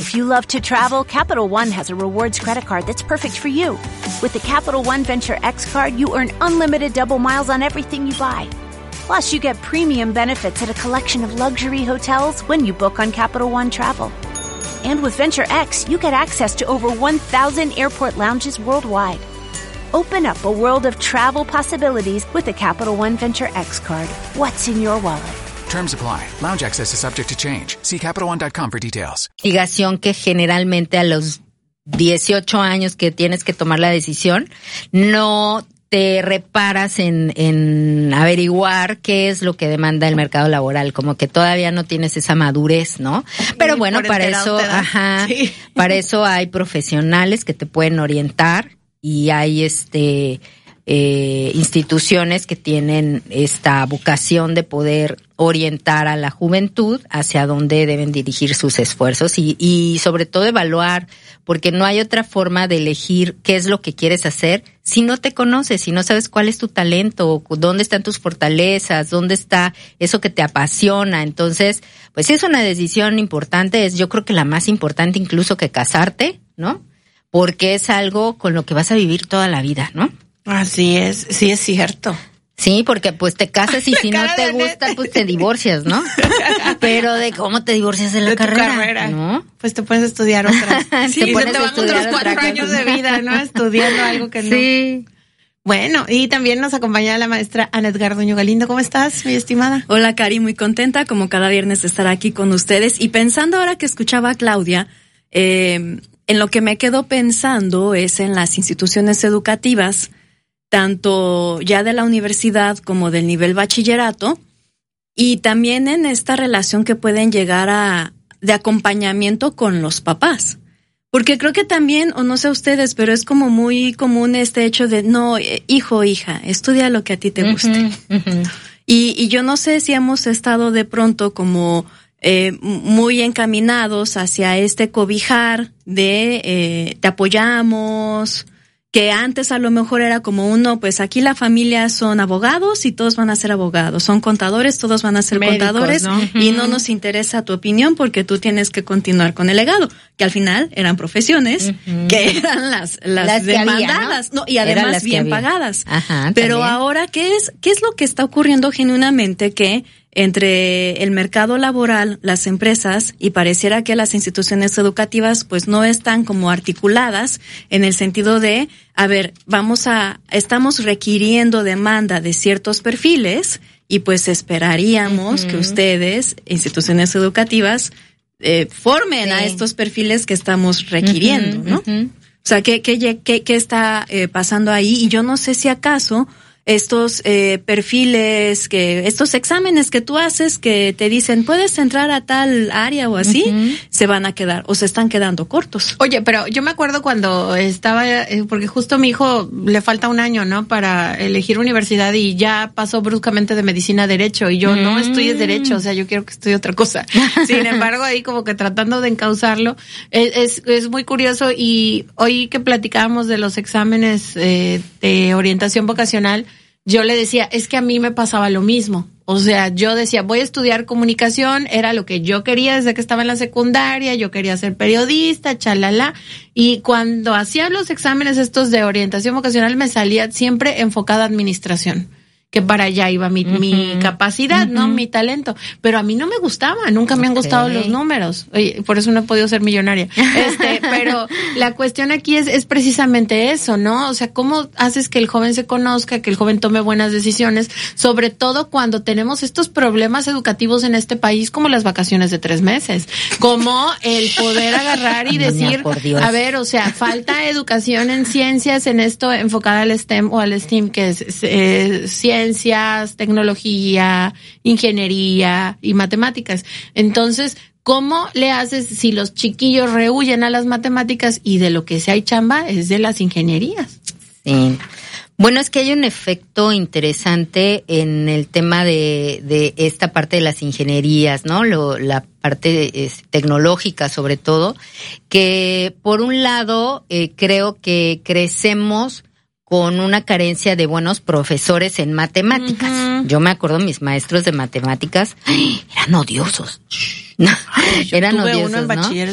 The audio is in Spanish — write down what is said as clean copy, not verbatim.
If you love to travel, Capital One has a rewards credit card that's perfect for you. With the Capital One Venture X card, you earn unlimited double miles on everything you buy. Plus, you get premium benefits at a collection of luxury hotels when you book on Capital One Travel. And with Venture X, you get access to over 1,000 airport lounges worldwide. Open up a world of travel possibilities with the Capital One Venture X card. What's in your wallet? Terms apply. Lounge access is subject to change. See CapitalOne.com for details. Investigación que generalmente a los 18 años que tienes que tomar la decisión, no te reparas en averiguar qué es lo que demanda el mercado laboral, como que todavía no tienes esa madurez, ¿no? Pero bueno, para eso, sí. Para eso hay profesionales que te pueden orientar y hay instituciones que tienen esta vocación de poder orientar a la juventud hacia dónde deben dirigir sus esfuerzos y sobre todo evaluar, porque no hay otra forma de elegir qué es lo que quieres hacer si no te conoces, si no sabes cuál es tu talento, dónde están tus fortalezas, dónde está eso que te apasiona. Entonces, pues sí es una decisión importante, es yo creo que la más importante incluso que casarte, ¿no? Porque es algo con lo que vas a vivir toda la vida, ¿no? Así es, sí es cierto. Sí, porque pues te casas y si no te gusta, pues te divorcias, ¿no? Pero de cómo te divorcias de la carrera, ¿no? Pues te puedes estudiar otras. Sí, te van otros 4 años de vida, ¿no? Estudiando algo que no. Sí. Bueno, y también nos acompaña la maestra Annette Garduño Galindo. ¿Cómo estás, mi estimada? Hola, Cari, muy contenta como cada viernes de estar aquí con ustedes. Y pensando ahora que escuchaba a Claudia, en lo que me quedo pensando es en las instituciones educativas, tanto ya de la universidad como del nivel bachillerato, y también en esta relación que pueden llegar de acompañamiento con los papás. Porque creo que también, o no sé ustedes, pero es como muy común este hecho de, no, hijo o hija, estudia lo que a ti te guste. Uh-huh. Y yo no sé si hemos estado de pronto como muy encaminados hacia este cobijar de te apoyamos, que antes a lo mejor era como uno, pues aquí la familia son abogados y todos van a ser abogados, son contadores, todos van a ser médicos, contadores, ¿no? Y no nos interesa tu opinión porque tú tienes que continuar con el legado, que al final eran profesiones que eran las demandadas, había, ¿no? Y además bien pagadas. Ajá, pero también. Ahora, ¿qué es lo que está ocurriendo genuinamente que entre el mercado laboral, las empresas, y pareciera que las instituciones educativas pues no están como articuladas en el sentido de, a ver, estamos requiriendo demanda de ciertos perfiles y pues esperaríamos que ustedes, instituciones educativas, formen a estos perfiles que estamos requiriendo, ¿no? O sea, ¿qué está pasando ahí? Y yo no sé si acaso estos perfiles, estos exámenes que tú haces que te dicen puedes entrar a tal área o así, se van a quedar o se están quedando cortos. Oye, pero yo me acuerdo cuando estaba, porque justo a mi hijo le falta 1 año, ¿no? Para elegir universidad y ya pasó bruscamente de medicina a derecho y yo no estudies derecho, o sea, yo quiero que estudie otra cosa. Sin embargo, ahí como que tratando de encauzarlo, es muy curioso. Y hoy que platicábamos de los exámenes de orientación vocacional, yo le decía, es que a mí me pasaba lo mismo. O sea, yo decía, voy a estudiar comunicación, era lo que yo quería desde que estaba en la secundaria, yo quería ser periodista, chalala, y cuando hacía los exámenes estos de orientación vocacional me salía siempre enfocada a administración, que para allá iba mi capacidad, ¿no? Mi talento. Pero a mí no me gustaba, nunca me han gustado los números. Oye, por eso no he podido ser millonaria. Pero la cuestión aquí es precisamente eso, ¿no? O sea, ¿cómo haces que el joven se conozca, que el joven tome buenas decisiones? Sobre todo cuando tenemos estos problemas educativos en este país, como las vacaciones de 3 meses. Como el poder agarrar y decir, a ver, o sea, falta educación en ciencias, en esto enfocada al STEM o al STEAM, que es ciencias, tecnología, ingeniería y matemáticas. Entonces, ¿cómo le haces si los chiquillos rehuyen a las matemáticas y de lo que sí hay chamba es de las ingenierías? Sí. Bueno, es que hay un efecto interesante en el tema de esta parte de las ingenierías, ¿no? La parte tecnológica sobre todo, que por un lado creo que crecemos con una carencia de buenos profesores en matemáticas. Yo me acuerdo, mis maestros de matemáticas eran odiosos. Eran odiosos, uno en bachiller,